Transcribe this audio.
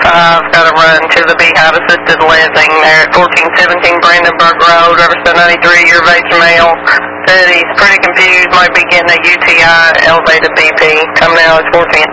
got to run to the Beehive Assisted Living there at 1417 Brandenburg Road. Riverside 93, your base male. Said he's pretty confused, might be getting a UTI, elevated BP. Come now, it's 14.